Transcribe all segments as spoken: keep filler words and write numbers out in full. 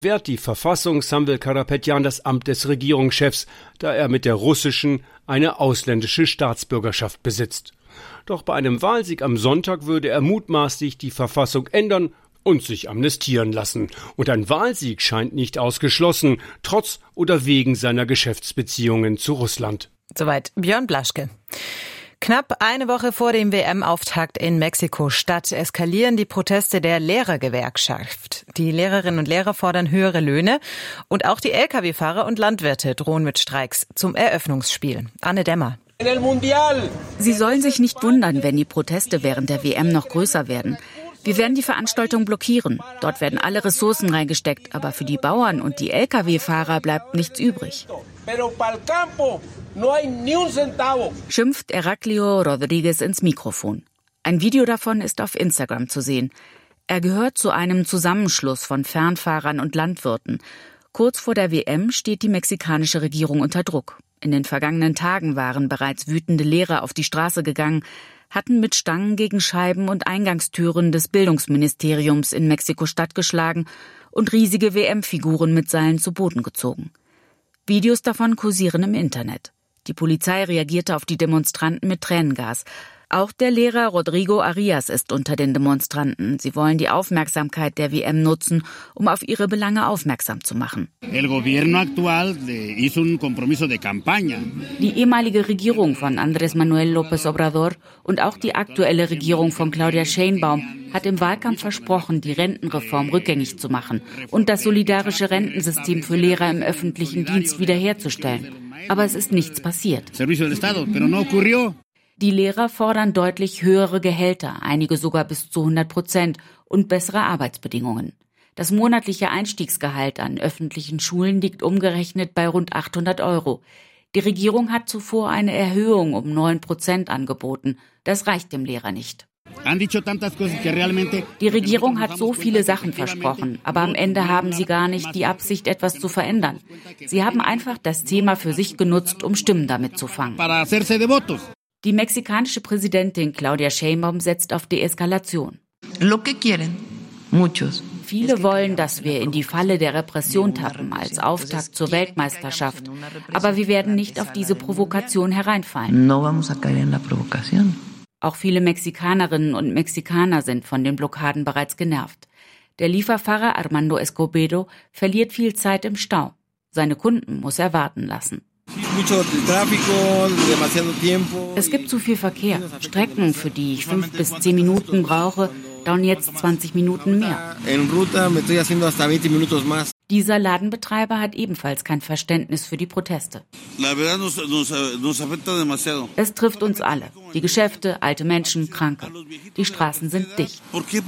wehrt die Verfassung Samvel Karapetyan das Amt des Regierungschefs, da er mit der russischen eine ausländische Staatsbürgerschaft besitzt. Doch bei einem Wahlsieg am Sonntag würde er mutmaßlich die Verfassung ändern und sich amnestieren lassen. Und ein Wahlsieg scheint nicht ausgeschlossen, trotz oder wegen seiner Geschäftsbeziehungen zu Russland. Soweit Björn Blaschke. Knapp eine Woche vor dem W M-Auftakt in Mexiko-Stadt eskalieren die Proteste der Lehrergewerkschaft. Die Lehrerinnen und Lehrer fordern höhere Löhne und auch die L K W-Fahrer und Landwirte drohen mit Streiks zum Eröffnungsspiel. Anne Dämmer. Sie sollen sich nicht wundern, wenn die Proteste während der W M noch größer werden. Wir werden die Veranstaltung blockieren. Dort werden alle Ressourcen reingesteckt, aber für die Bauern und die L K W-Fahrer bleibt nichts übrig. Schimpft Heraclio Rodriguez ins Mikrofon. Ein Video davon ist auf Instagram zu sehen. Er gehört zu einem Zusammenschluss von Fernfahrern und Landwirten. Kurz vor der W M steht die mexikanische Regierung unter Druck. In den vergangenen Tagen waren bereits wütende Lehrer auf die Straße gegangen, hatten mit Stangen gegen Scheiben und Eingangstüren des Bildungsministeriums in Mexiko-Stadt geschlagen und riesige W M-Figuren mit Seilen zu Boden gezogen. Videos davon kursieren im Internet. Die Polizei reagierte auf die Demonstranten mit Tränengas. Auch der Lehrer Rodrigo Arias ist unter den Demonstranten. Sie wollen die Aufmerksamkeit der W M nutzen, um auf ihre Belange aufmerksam zu machen. Die ehemalige Regierung von Andrés Manuel López Obrador und auch die aktuelle Regierung von Claudia Sheinbaum hat im Wahlkampf versprochen, die Rentenreform rückgängig zu machen und das solidarische Rentensystem für Lehrer im öffentlichen Dienst wiederherzustellen. Aber es ist nichts passiert. Die Lehrer fordern deutlich höhere Gehälter, einige sogar bis zu hundert Prozent und bessere Arbeitsbedingungen. Das monatliche Einstiegsgehalt an öffentlichen Schulen liegt umgerechnet bei rund achthundert Euro. Die Regierung hat zuvor eine Erhöhung um neun Prozent angeboten. Das reicht dem Lehrer nicht. Die Regierung hat so viele Sachen versprochen, aber am Ende haben sie gar nicht die Absicht, etwas zu verändern. Sie haben einfach das Thema für sich genutzt, um Stimmen damit zu fangen. Die mexikanische Präsidentin Claudia Sheinbaum setzt auf Deeskalation. Viele wollen, dass wir in die Falle der Repression tappen als Auftakt zur Weltmeisterschaft. Aber wir werden nicht auf diese Provokation hereinfallen. Auch viele Mexikanerinnen und Mexikaner sind von den Blockaden bereits genervt. Der Lieferfahrer Armando Escobedo verliert viel Zeit im Stau. Seine Kunden muss er warten lassen. Es gibt zu viel Verkehr. Strecken, für die ich fünf bis zehn Minuten brauche, dauern jetzt zwanzig Minuten mehr. Dieser Ladenbetreiber hat ebenfalls kein Verständnis für die Proteste. Es trifft uns alle. Die Geschäfte, alte Menschen, Kranke. Die Straßen sind dicht.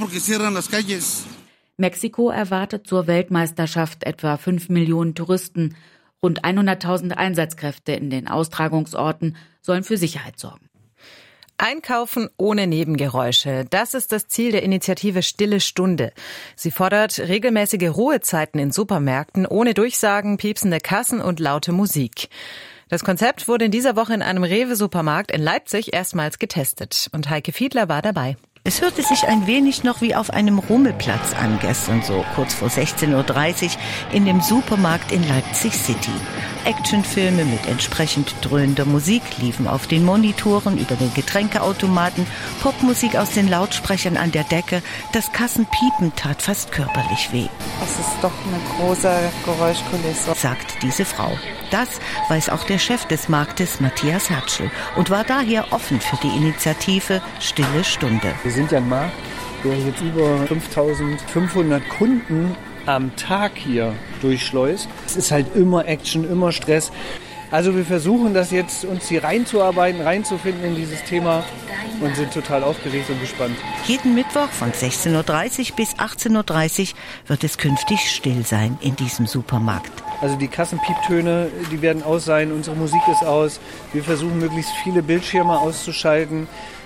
Mexiko erwartet zur Weltmeisterschaft etwa fünf Millionen Touristen. Rund hunderttausend Einsatzkräfte in den Austragungsorten sollen für Sicherheit sorgen. Einkaufen ohne Nebengeräusche. Das ist das Ziel der Initiative Stille Stunde. Sie fordert regelmäßige Ruhezeiten in Supermärkten ohne Durchsagen, piepsende Kassen und laute Musik. Das Konzept wurde in dieser Woche in einem Rewe-Supermarkt in Leipzig erstmals getestet. Und Heike Fiedler war dabei. Es hörte sich ein wenig noch wie auf einem Rummelplatz an gestern so, kurz vor sechzehn Uhr dreißig in dem Supermarkt in Leipzig City. Actionfilme mit entsprechend dröhnender Musik liefen auf den Monitoren über den Getränkeautomaten, Popmusik aus den Lautsprechern an der Decke, das Kassenpiepen tat fast körperlich weh. Das ist doch eine große Geräuschkulisse, sagt diese Frau. Das weiß auch der Chef des Marktes, Matthias Hertschel, und war daher offen für die Initiative Stille Stunde. Wir sind ja ein Markt, der jetzt über fünftausendfünfhundert Kunden am Tag hier durchschleust. Es ist halt immer Action, immer Stress. Also wir versuchen das jetzt, uns hier reinzuarbeiten, reinzufinden in dieses Thema und sind total aufgeregt und gespannt. Jeden Mittwoch von sechzehn Uhr dreißig bis achtzehn Uhr dreißig wird es künftig still sein in diesem Supermarkt. Also die Kassenpieptöne, die werden aus sein, unsere Musik ist aus. Wir versuchen möglichst viele Bildschirme auszuschalten.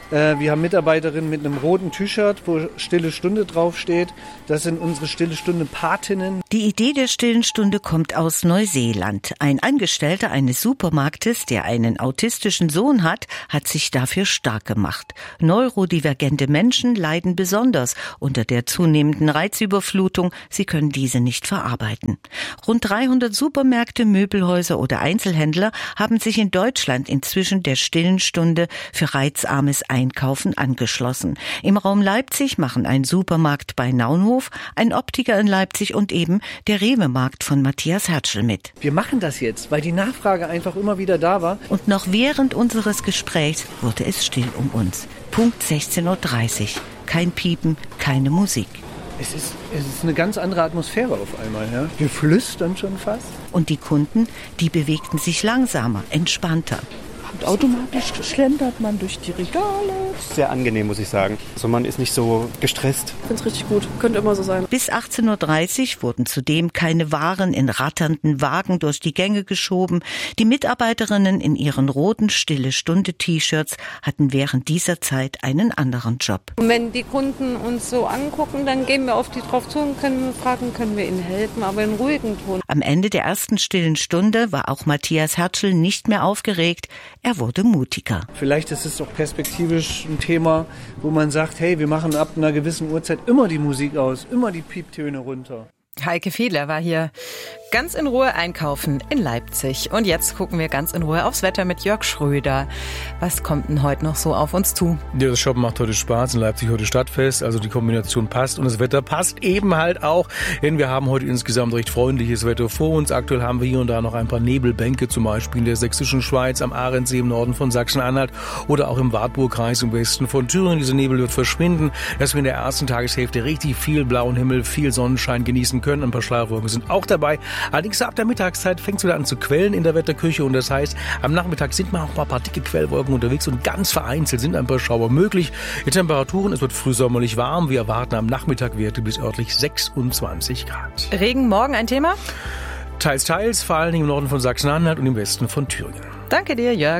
Wir haben Mitarbeiterinnen mit einem roten T-Shirt, wo Stille Stunde draufsteht. Das sind unsere Stille Stunde Patinnen. Die Idee der Stillen Stunde kommt aus Neuseeland. Ein Angestellter eines Supermarktes, der einen autistischen Sohn hat, hat sich dafür stark gemacht. Neurodivergente Menschen leiden besonders unter der zunehmenden Reizüberflutung. Sie können diese nicht verarbeiten. Rund dreihundert Supermärkte, Möbelhäuser oder Einzelhändler haben sich in Deutschland inzwischen der Stillen Stunde für reizarmes Einkaufen angeschlossen. Im Raum Leipzig machen ein Supermarkt bei Naunhof, ein Optiker in Leipzig und eben der Rewe-Markt von Matthias Hertschel mit. Wir machen das jetzt, weil die Nachfrage einfach immer wieder da war. Und noch während unseres Gesprächs wurde es still um uns. Punkt sechzehn Uhr dreißig. Kein Piepen, keine Musik. Es ist, es ist eine ganz andere Atmosphäre auf einmal. Ja? Wir flüstern schon fast. Und die Kunden, die bewegten sich langsamer, entspannter. Und automatisch schlendert man durch die Regale. Sehr angenehm, muss ich sagen. Also man ist nicht so gestresst. Ich finde es richtig gut. Könnte immer so sein. Bis achtzehn Uhr dreißig wurden zudem keine Waren in ratternden Wagen durch die Gänge geschoben. Die Mitarbeiterinnen in ihren roten Stille-Stunde-T-Shirts hatten während dieser Zeit einen anderen Job. Und wenn die Kunden uns so angucken, dann gehen wir auf die drauf zu und können fragen, können wir ihnen helfen, aber in ruhigen Ton. Am Ende der ersten Stillen Stunde war auch Matthias Hertschel nicht mehr aufgeregt. Er wurde mutiger. Vielleicht ist es auch perspektivisch ein Thema, wo man sagt, hey, wir machen ab einer gewissen Uhrzeit immer die Musik aus, immer die Pieptöne runter. Heike Fiedler war hier ganz in Ruhe einkaufen in Leipzig. Und jetzt gucken wir ganz in Ruhe aufs Wetter mit Jörg Schröder. Was kommt denn heute noch so auf uns zu? Ja, das Shoppen macht heute Spaß. In Leipzig heute Stadtfest. Also die Kombination passt und das Wetter passt eben halt auch. Denn wir haben heute insgesamt recht freundliches Wetter vor uns. Aktuell haben wir hier und da noch ein paar Nebelbänke, zum Beispiel in der sächsischen Schweiz, am Ahrensee im Norden von Sachsen-Anhalt oder auch im Wartburgkreis im Westen von Thüringen. Dieser Nebel wird verschwinden, dass wir in der ersten Tageshälfte richtig viel blauen Himmel, viel Sonnenschein genießen können. Ein paar Schleierwolken sind auch dabei. Allerdings ab der Mittagszeit fängt es wieder an zu quellen in der Wetterküche und das heißt, am Nachmittag sind mal auch mal ein paar dicke Quellwolken unterwegs und ganz vereinzelt sind ein paar Schauer möglich. Die Temperaturen, es wird frühsommerlich warm. Wir erwarten am Nachmittag Werte bis örtlich sechsundzwanzig Grad. Regen morgen ein Thema? Teils, teils, vor allem im Norden von Sachsen-Anhalt und im Westen von Thüringen. Danke dir, Jörg.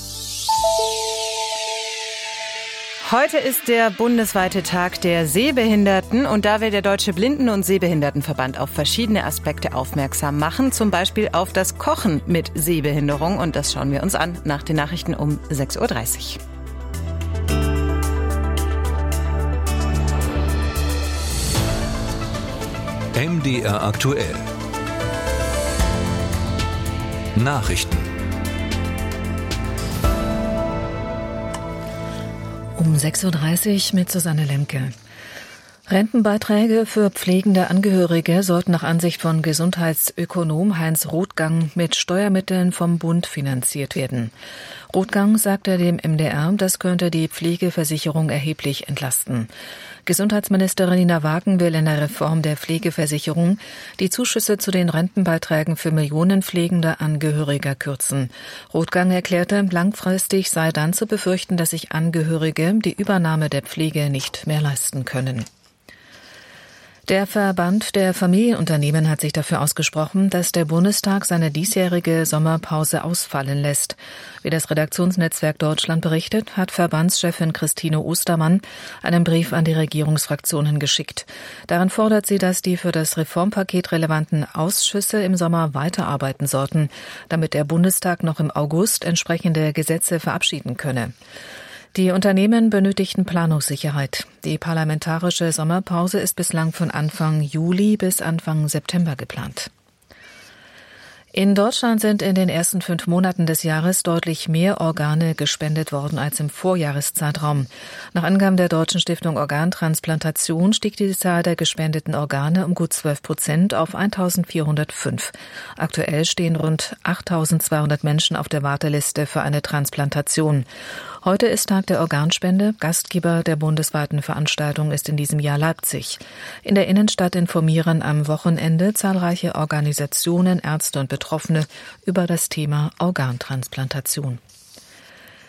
Heute ist der bundesweite Tag der Sehbehinderten und da will der Deutsche Blinden- und Sehbehindertenverband auf verschiedene Aspekte aufmerksam machen, zum Beispiel auf das Kochen mit Sehbehinderung und das schauen wir uns an nach den Nachrichten um sechs Uhr dreißig. M D R aktuell. Nachrichten. Um sechs Uhr dreißig mit Susanne Lemke. Rentenbeiträge für pflegende Angehörige sollten nach Ansicht von Gesundheitsökonom Heinz Rothgang mit Steuermitteln vom Bund finanziert werden. Rothgang sagte dem M D R, das könnte die Pflegeversicherung erheblich entlasten. Gesundheitsministerin Nina Wagen will in der Reform der Pflegeversicherung die Zuschüsse zu den Rentenbeiträgen für Millionen pflegender Angehöriger kürzen. Rothgang erklärte, langfristig sei dann zu befürchten, dass sich Angehörige die Übernahme der Pflege nicht mehr leisten können. Der Verband der Familienunternehmen hat sich dafür ausgesprochen, dass der Bundestag seine diesjährige Sommerpause ausfallen lässt. Wie das Redaktionsnetzwerk Deutschland berichtet, hat Verbandschefin Christine Ostermann einen Brief an die Regierungsfraktionen geschickt. Darin fordert sie, dass die für das Reformpaket relevanten Ausschüsse im Sommer weiterarbeiten sollten, damit der Bundestag noch im August entsprechende Gesetze verabschieden könne. Die Unternehmen benötigten Planungssicherheit. Die parlamentarische Sommerpause ist bislang von Anfang Juli bis Anfang September geplant. In Deutschland sind in den ersten fünf Monaten des Jahres deutlich mehr Organe gespendet worden als im Vorjahreszeitraum. Nach Angaben der Deutschen Stiftung Organtransplantation stieg die Zahl der gespendeten Organe um gut zwölf Prozent auf eintausendvierhundertfünf. Aktuell stehen rund achttausendzweihundert Menschen auf der Warteliste für eine Transplantation. Heute ist Tag der Organspende. Gastgeber der bundesweiten Veranstaltung ist in diesem Jahr Leipzig. In der Innenstadt informieren am Wochenende zahlreiche Organisationen, Ärzte und Betroffene über das Thema Organtransplantation.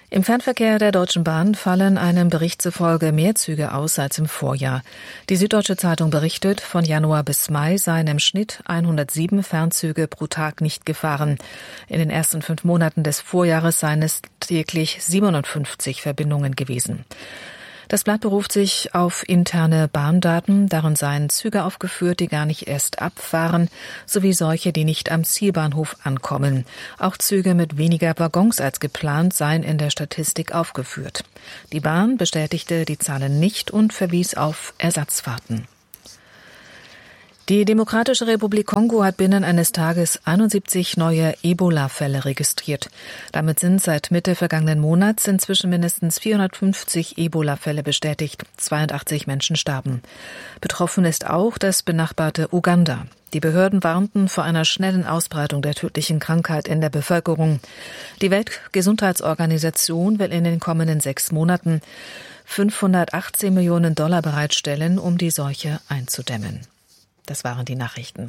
Im Fernverkehr der Deutschen Bahn fallen einem Bericht zufolge mehr Züge aus als im Vorjahr. Die Süddeutsche Zeitung berichtet, von Januar bis Mai seien im Schnitt hundertsieben Fernzüge pro Tag nicht gefahren. In den ersten fünf Monaten des Vorjahres seien es täglich siebenundfünfzig Verbindungen gewesen. Das Blatt beruft sich auf interne Bahndaten. Darin seien Züge aufgeführt, die gar nicht erst abfahren, sowie solche, die nicht am Zielbahnhof ankommen. Auch Züge mit weniger Waggons als geplant seien in der Statistik aufgeführt. Die Bahn bestätigte die Zahlen nicht und verwies auf Ersatzfahrten. Die Demokratische Republik Kongo hat binnen eines Tages einundsiebzig neue Ebola-Fälle registriert. Damit sind seit Mitte vergangenen Monats inzwischen mindestens vierhundertfünfzig Ebola-Fälle bestätigt. zweiundachtzig Menschen starben. Betroffen ist auch das benachbarte Uganda. Die Behörden warnten vor einer schnellen Ausbreitung der tödlichen Krankheit in der Bevölkerung. Die Weltgesundheitsorganisation will in den kommenden sechs Monaten fünfhundertachtzehn Millionen Dollar bereitstellen, um die Seuche einzudämmen. Das waren die Nachrichten.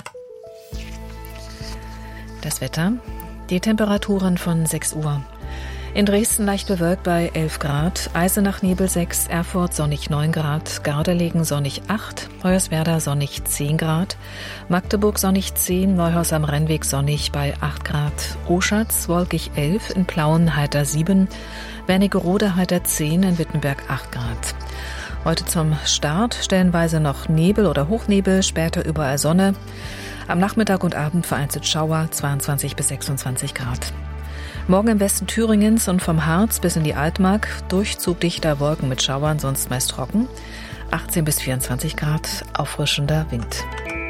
Das Wetter. Die Temperaturen von sechs Uhr. In Dresden leicht bewölkt bei elf Grad, Eisenach Nebel sechs, Erfurt sonnig neun Grad, Gardelegen sonnig acht, Hoyerswerda sonnig zehn Grad, Magdeburg sonnig zehn, Neuhaus am Rennweg sonnig bei acht Grad, Oschatz wolkig elf, in Plauen heiter sieben, Wernigerode heiter zehn, in Wittenberg acht Grad. Heute zum Start stellenweise noch Nebel oder Hochnebel, später überall Sonne. Am Nachmittag und Abend vereinzelt Schauer, zweiundzwanzig bis sechsundzwanzig Grad. Morgen im Westen Thüringens und vom Harz bis in die Altmark Durchzug dichter Wolken mit Schauern, sonst meist trocken. achtzehn bis vierundzwanzig Grad, auffrischender Wind.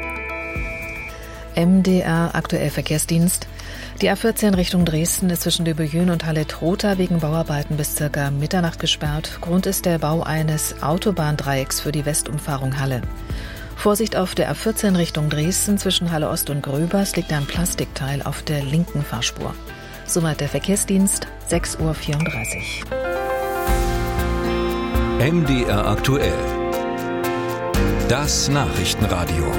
M D R aktuell Verkehrsdienst. Die A vierzehn Richtung Dresden ist zwischen Lübejün und Halle-Trotha wegen Bauarbeiten bis circa Mitternacht gesperrt. Grund ist der Bau eines Autobahndreiecks für die Westumfahrung Halle. Vorsicht auf der A vierzehn Richtung Dresden zwischen Halle Ost und Gröbers liegt ein Plastikteil auf der linken Fahrspur. Soweit der Verkehrsdienst, sechs Uhr vierunddreißig. M D R aktuell. Das Nachrichtenradio.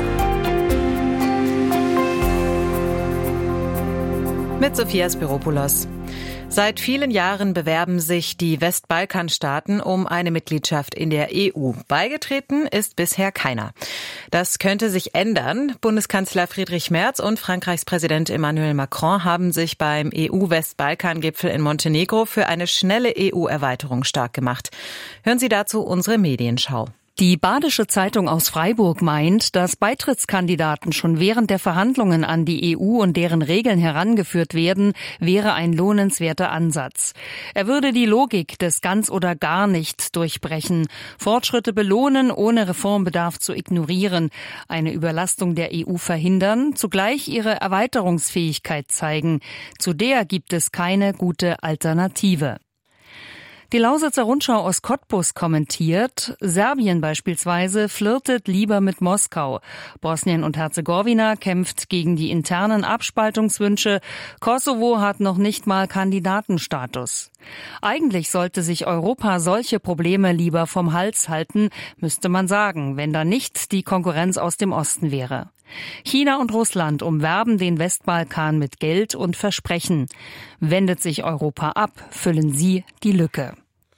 Mit Sophia Spiropoulos. Seit vielen Jahren bewerben sich die Westbalkanstaaten um eine Mitgliedschaft in der E U. Beigetreten ist bisher keiner. Das könnte sich ändern. Bundeskanzler Friedrich Merz und Frankreichs Präsident Emmanuel Macron haben sich beim E U-Westbalkan-Gipfel in Montenegro für eine schnelle E U-Erweiterung stark gemacht. Hören Sie dazu unsere Medienschau. Die Badische Zeitung aus Freiburg meint, dass Beitrittskandidaten schon während der Verhandlungen an die E U und deren Regeln herangeführt werden, wäre ein lohnenswerter Ansatz. Er würde die Logik des ganz oder gar nicht durchbrechen, Fortschritte belohnen, ohne Reformbedarf zu ignorieren, eine Überlastung der E U verhindern, zugleich ihre Erweiterungsfähigkeit zeigen. Zu der gibt es keine gute Alternative. Die Lausitzer Rundschau aus Cottbus kommentiert, Serbien beispielsweise flirtet lieber mit Moskau. Bosnien und Herzegowina kämpft gegen die internen Abspaltungswünsche. Kosovo hat noch nicht mal Kandidatenstatus. Eigentlich sollte sich Europa solche Probleme lieber vom Hals halten, müsste man sagen, wenn da nicht die Konkurrenz aus dem Osten wäre. China und Russland umwerben den Westbalkan mit Geld und Versprechen. Wendet sich Europa ab, füllen sie die Lücke.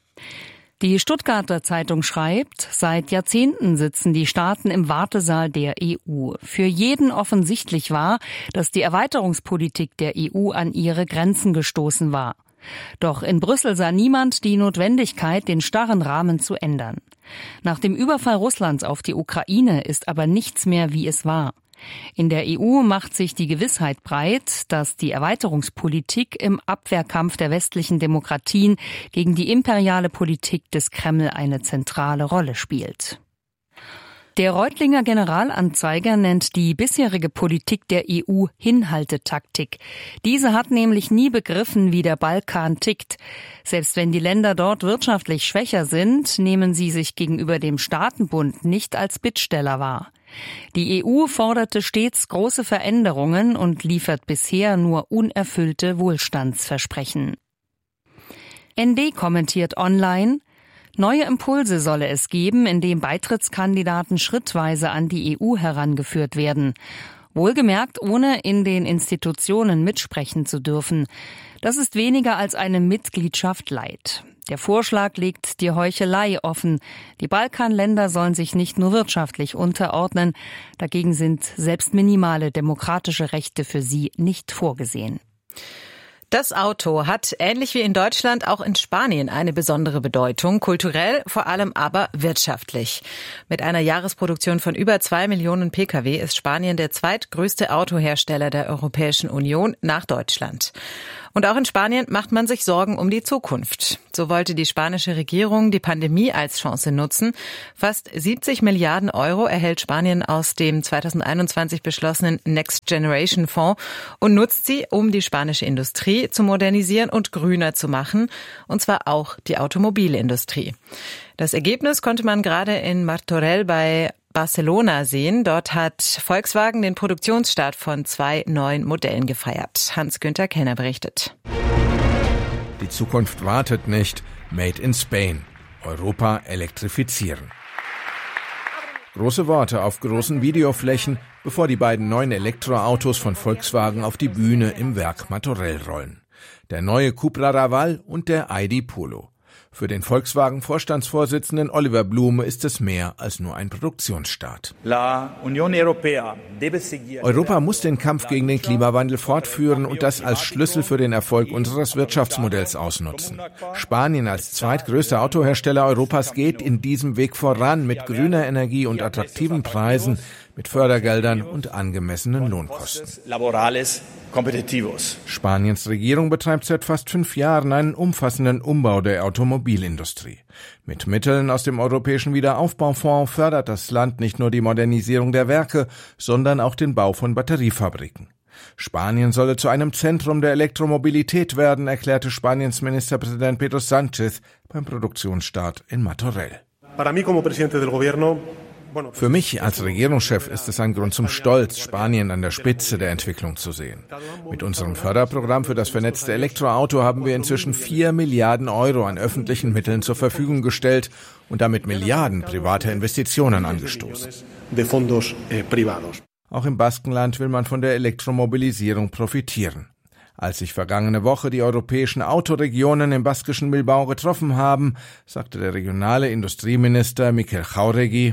Die Stuttgarter Zeitung schreibt, seit Jahrzehnten sitzen die Staaten im Wartesaal der E U. Für jeden offensichtlich war, dass die Erweiterungspolitik der E U an ihre Grenzen gestoßen war. Doch in Brüssel sah niemand die Notwendigkeit, den starren Rahmen zu ändern. Nach dem Überfall Russlands auf die Ukraine ist aber nichts mehr, wie es war. In der E U macht sich die Gewissheit breit, dass die Erweiterungspolitik im Abwehrkampf der westlichen Demokratien gegen die imperiale Politik des Kreml eine zentrale Rolle spielt. Der Reutlinger Generalanzeiger nennt die bisherige Politik der E U Hinhaltetaktik. Diese hat nämlich nie begriffen, wie der Balkan tickt. Selbst wenn die Länder dort wirtschaftlich schwächer sind, nehmen sie sich gegenüber dem Staatenbund nicht als Bittsteller wahr. Die E U forderte stets große Veränderungen und liefert bisher nur unerfüllte Wohlstandsversprechen. N D kommentiert online: Neue Impulse solle es geben, indem Beitrittskandidaten schrittweise an die E U herangeführt werden. Wohlgemerkt, ohne in den Institutionen mitsprechen zu dürfen. Das ist weniger als eine Mitgliedschaft leid. Der Vorschlag legt die Heuchelei offen. Die Balkanländer sollen sich nicht nur wirtschaftlich unterordnen. Dagegen sind selbst minimale demokratische Rechte für sie nicht vorgesehen. Das Auto hat ähnlich wie in Deutschland auch in Spanien eine besondere Bedeutung, kulturell, vor allem aber wirtschaftlich. Mit einer Jahresproduktion von über zwei Millionen Pkw ist Spanien der zweitgrößte Autohersteller der Europäischen Union nach Deutschland. Und auch in Spanien macht man sich Sorgen um die Zukunft. So wollte die spanische Regierung die Pandemie als Chance nutzen. Fast siebzig Milliarden Euro erhält Spanien aus dem zweitausendeinundzwanzig beschlossenen Next Generation Fonds und nutzt sie, um die spanische Industrie zu modernisieren und grüner zu machen, und zwar auch die Automobilindustrie. Das Ergebnis konnte man gerade in Martorell bei Barcelona sehen. Dort hat Volkswagen den Produktionsstart von zwei neuen Modellen gefeiert. Hans-Günther Kellner berichtet. Die Zukunft wartet nicht. Made in Spain. Europa elektrifizieren. Große Worte auf großen Videoflächen, bevor die beiden neuen Elektroautos von Volkswagen auf die Bühne im Werk Martorell rollen. Der neue Cupra Raval und der I D Polo. Für den Volkswagen-Vorstandsvorsitzenden Oliver Blume ist es mehr als nur ein Produktionsstart. Europa muss den Kampf gegen den Klimawandel fortführen und das als Schlüssel für den Erfolg unseres Wirtschaftsmodells ausnutzen. Spanien als zweitgrößter Autohersteller Europas geht in diesem Weg voran mit grüner Energie und attraktiven Preisen, mit Fördergeldern und angemessenen Lohnkosten. Spaniens Regierung betreibt seit fast fünf Jahren einen umfassenden Umbau der Automobilindustrie. Mit Mitteln aus dem Europäischen Wiederaufbaufonds fördert das Land nicht nur die Modernisierung der Werke, sondern auch den Bau von Batteriefabriken. Spanien solle zu einem Zentrum der Elektromobilität werden, erklärte Spaniens Ministerpräsident Pedro Sánchez beim Produktionsstart in Martorell. Für mich als Regierungschef ist es ein Grund zum Stolz, Spanien an der Spitze der Entwicklung zu sehen. Mit unserem Förderprogramm für das vernetzte Elektroauto haben wir inzwischen vier Milliarden Euro an öffentlichen Mitteln zur Verfügung gestellt und damit Milliarden privater Investitionen angestoßen. Auch im Baskenland will man von der Elektromobilisierung profitieren. Als sich vergangene Woche die europäischen Autoregionen im baskischen Bilbao getroffen haben, sagte der regionale Industrieminister Mikel Jáuregui: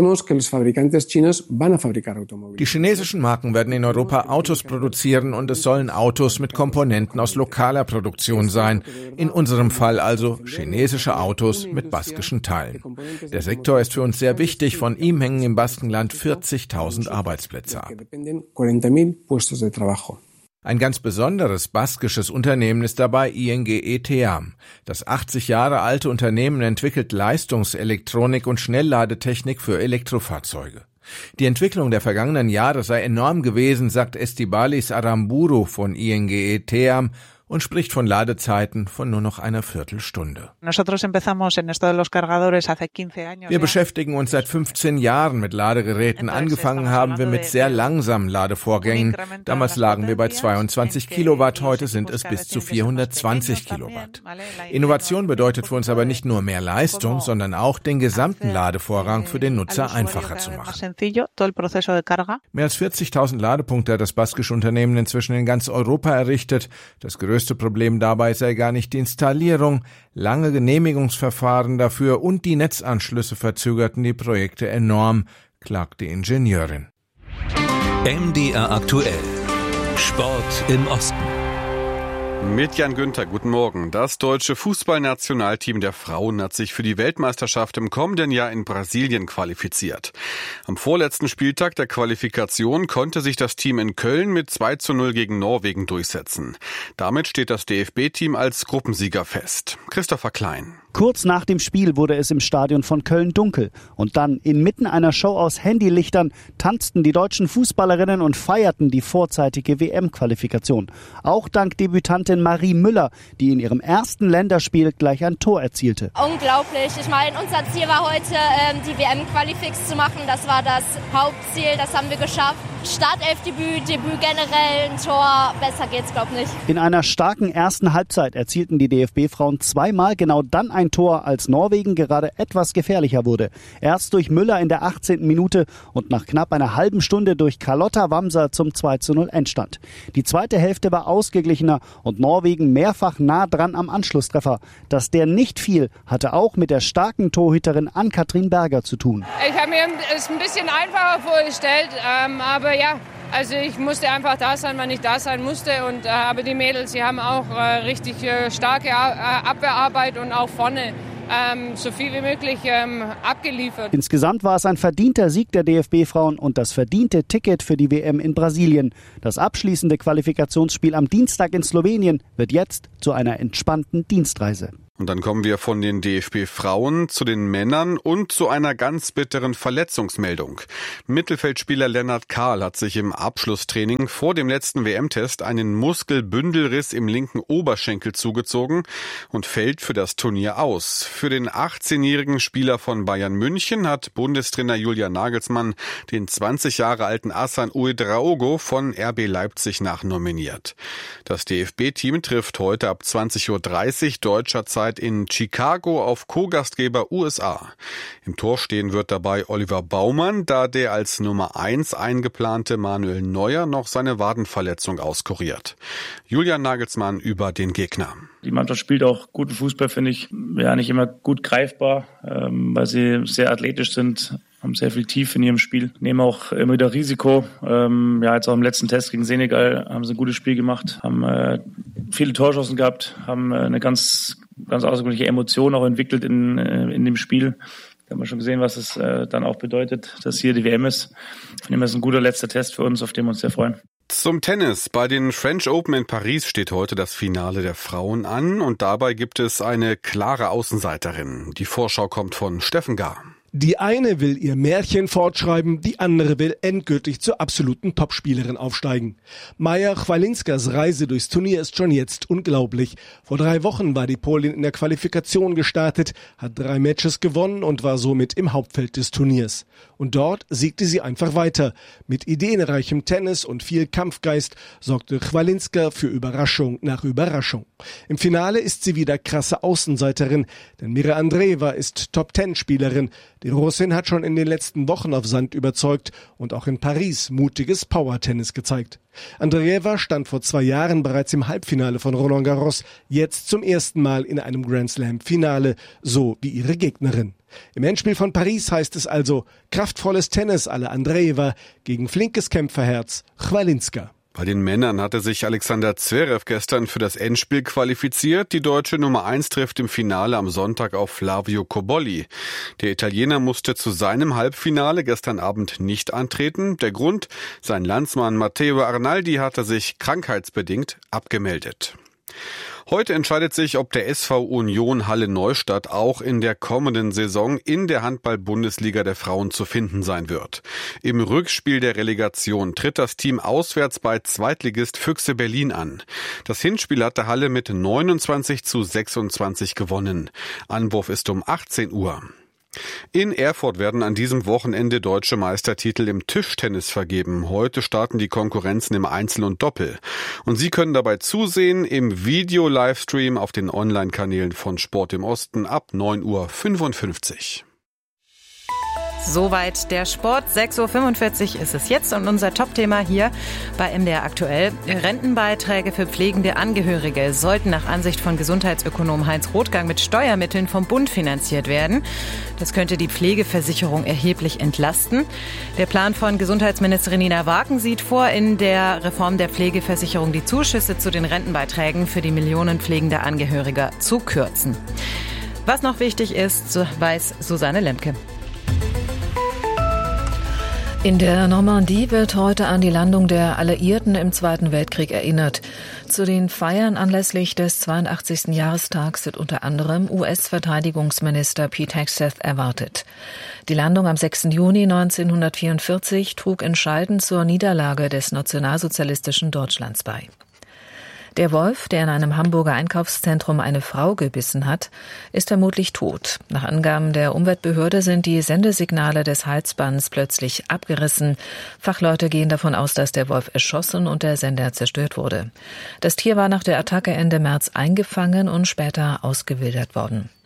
Die chinesischen Marken werden in Europa Autos produzieren und es sollen Autos mit Komponenten aus lokaler Produktion sein. In unserem Fall also chinesische Autos mit baskischen Teilen. Der Sektor ist für uns sehr wichtig. Von ihm hängen im Baskenland vierzigtausend Arbeitsplätze ab. Ein ganz besonderes baskisches Unternehmen ist dabei I N G E Team. Das achtzig Jahre alte Unternehmen entwickelt Leistungselektronik und Schnellladetechnik für Elektrofahrzeuge. Die Entwicklung der vergangenen Jahre sei enorm gewesen, sagt Estibalis Aramburu von I N G E Team und spricht von Ladezeiten von nur noch einer Viertelstunde. Wir beschäftigen uns seit fünfzehn Jahren mit Ladegeräten. Angefangen haben wir mit sehr langsamen Ladevorgängen. Damals lagen wir bei zweiundzwanzig Kilowatt, heute sind es bis zu vierhundertzwanzig Kilowatt. Innovation bedeutet für uns aber nicht nur mehr Leistung, sondern auch den gesamten Ladevorgang für den Nutzer einfacher zu machen. Mehr als vierzigtausend Ladepunkte hat das baskische Unternehmen inzwischen in ganz Europa errichtet. Das größte Problem dabei sei gar nicht die Installierung. Lange Genehmigungsverfahren dafür und die Netzanschlüsse verzögerten die Projekte enorm, klagt die Ingenieurin. M D R aktuell. Sport im Osten. Mit Jan Günther, guten Morgen. Das deutsche Fußballnationalteam der Frauen hat sich für die Weltmeisterschaft im kommenden Jahr in Brasilien qualifiziert. Am vorletzten Spieltag der Qualifikation konnte sich das Team in Köln mit zwei zu null gegen Norwegen durchsetzen. Damit steht das D F B-Team als Gruppensieger fest. Christopher Klein. Kurz nach dem Spiel wurde es im Stadion von Köln dunkel. Und dann, inmitten einer Show aus Handylichtern, tanzten die deutschen Fußballerinnen und feierten die vorzeitige W M-Qualifikation. Auch dank Debütantin Marie Müller, die in ihrem ersten Länderspiel gleich ein Tor erzielte. Unglaublich. Ich meine, unser Ziel war heute, die W M-Qualifix zu machen. Das war das Hauptziel, das haben wir geschafft. Startelfdebüt, Debüt generell, ein Tor, besser geht's, glaub nicht. In einer starken ersten Halbzeit erzielten die D F B-Frauen zweimal genau dann ein Tor, als Norwegen gerade etwas gefährlicher wurde. Erst durch Müller in der achtzehnten Minute und nach knapp einer halben Stunde durch Carlotta Wamser zum zwei zu null Endstand. Die zweite Hälfte war ausgeglichener und Norwegen mehrfach nah dran am Anschlusstreffer. Dass der nicht fiel, hatte auch mit der starken Torhüterin Ann-Kathrin Berger zu tun. Ich habe mir es ein bisschen einfacher vorgestellt, ähm, aber ja, also ich musste einfach da sein, wann ich da sein musste. Und, äh, aber die Mädels, die haben auch äh, richtig äh, starke äh, Abwehrarbeit und auch vorne ähm, so viel wie möglich ähm, abgeliefert. Insgesamt war es ein verdienter Sieg der D F B-Frauen und das verdiente Ticket für die W M in Brasilien. Das abschließende Qualifikationsspiel am Dienstag in Slowenien wird jetzt zu einer entspannten Dienstreise. Und dann kommen wir von den D F B-Frauen zu den Männern und zu einer ganz bitteren Verletzungsmeldung. Mittelfeldspieler Lennart Kahl hat sich im Abschlusstraining vor dem letzten W M-Test einen Muskelbündelriss im linken Oberschenkel zugezogen und fällt für das Turnier aus. Für den achtzehnjährigen Spieler von Bayern München hat Bundestrainer Julian Nagelsmann den zwanzig Jahre alten Hasan Ouedraogo von R B Leipzig nachnominiert. Das D F B-Team trifft heute ab zwanzig Uhr dreißig deutscher Zeit in Chicago auf Co-Gastgeber U S A. Im Tor stehen wird dabei Oliver Baumann, da der als Nummer eins eingeplante Manuel Neuer noch seine Wadenverletzung auskuriert. Julian Nagelsmann über den Gegner. Die Mannschaft spielt auch guten Fußball, finde ich. Ja, nicht immer gut greifbar, ähm, weil sie sehr athletisch sind, haben sehr viel Tiefe in ihrem Spiel, nehmen auch immer wieder Risiko. Ähm, ja, jetzt auch im letzten Test gegen Senegal haben sie ein gutes Spiel gemacht, haben äh, viele Torchancen gehabt, haben äh, eine ganz, ganz außergewöhnliche Emotion auch entwickelt in, äh, in dem Spiel. Da haben wir schon gesehen, was es äh, dann auch bedeutet, dass hier die W M ist. Ich finde, das ist ein guter letzter Test für uns, auf den wir uns sehr freuen. Zum Tennis. Bei den French Open in Paris steht heute das Finale der Frauen an und dabei gibt es eine klare Außenseiterin. Die Vorschau kommt von Steffen Gahr. Die eine will ihr Märchen fortschreiben, die andere will endgültig zur absoluten Topspielerin aufsteigen. Maja Chwalinskas Reise durchs Turnier ist schon jetzt unglaublich. Vor drei Wochen war die Polin in der Qualifikation gestartet, hat drei Matches gewonnen und war somit im Hauptfeld des Turniers. Und dort siegte sie einfach weiter. Mit ideenreichem Tennis und viel Kampfgeist sorgte Chwalinska für Überraschung nach Überraschung. Im Finale ist sie wieder krasse Außenseiterin, denn Mira Andreeva ist Top-Ten-Spielerin. Die Russin hat schon in den letzten Wochen auf Sand überzeugt und auch in Paris mutiges Power-Tennis gezeigt. Andreeva stand vor zwei Jahren bereits im Halbfinale von Roland Garros, jetzt zum ersten Mal in einem Grand Slam-Finale, so wie ihre Gegnerin. Im Endspiel von Paris heißt es also kraftvolles Tennis à la Andreeva gegen flinkes Kämpferherz Chwalinska. Bei den Männern hatte sich Alexander Zverev gestern für das Endspiel qualifiziert. Die deutsche Nummer eins trifft im Finale am Sonntag auf Flavio Cobolli. Der Italiener musste zu seinem Halbfinale gestern Abend nicht antreten. Der Grund: sein Landsmann Matteo Arnaldi hatte sich krankheitsbedingt abgemeldet. Heute entscheidet sich, ob der S V Union Halle Neustadt auch in der kommenden Saison in der Handball-Bundesliga der Frauen zu finden sein wird. Im Rückspiel der Relegation tritt das Team auswärts bei Zweitligist Füchse Berlin an. Das Hinspiel hatte Halle mit neunundzwanzig zu sechsundzwanzig gewonnen. Anwurf ist um achtzehn Uhr. In Erfurt werden an diesem Wochenende deutsche Meistertitel im Tischtennis vergeben. Heute starten die Konkurrenzen im Einzel und Doppel. Und Sie können dabei zusehen im Video-Livestream auf den Online-Kanälen von Sport im Osten ab neun Uhr fünfundfünfzig. Soweit der Sport. sechs Uhr fünfundvierzig ist es jetzt und unser Topthema hier bei M D R aktuell. Rentenbeiträge für pflegende Angehörige sollten nach Ansicht von Gesundheitsökonom Heinz Rothgang mit Steuermitteln vom Bund finanziert werden. Das könnte die Pflegeversicherung erheblich entlasten. Der Plan von Gesundheitsministerin Nina Waken sieht vor, in der Reform der Pflegeversicherung die Zuschüsse zu den Rentenbeiträgen für die Millionen pflegender Angehöriger zu kürzen. Was noch wichtig ist, weiß Susanne Lemke. In der Normandie wird heute an die Landung der Alliierten im Zweiten Weltkrieg erinnert. Zu den Feiern anlässlich des zweiundachtzigsten Jahrestags wird unter anderem U S-Verteidigungsminister Pete Hegseth erwartet. Die Landung am sechsten Juni neunzehnhundertvierundvierzig trug entscheidend zur Niederlage des nationalsozialistischen Deutschlands bei. Der Wolf, der in einem Hamburger Einkaufszentrum eine Frau gebissen hat, ist vermutlich tot. Nach Angaben der Umweltbehörde sind die Sendesignale des Halsbands plötzlich abgerissen. Fachleute gehen davon aus, dass der Wolf erschossen und der Sender zerstört wurde. Das Tier war nach der Attacke Ende März eingefangen und später ausgewildert worden.